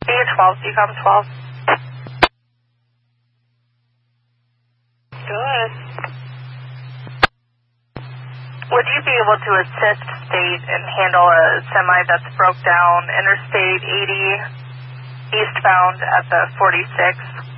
BA12, decom 12. Good. Would you be able to assist state and handle a semi that's broke down Interstate 80 eastbound at the 46?